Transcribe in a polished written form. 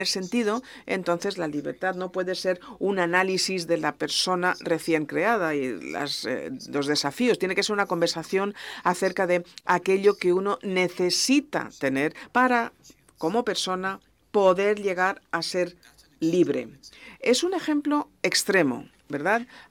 sentido, entonces la libertad no puede ser un análisis de la persona recién creada y los desafíos. Tiene que ser una conversación acerca de aquello que uno necesita tener para, como persona, poder llegar a ser libre. Es un ejemplo extremo, ¿verdad?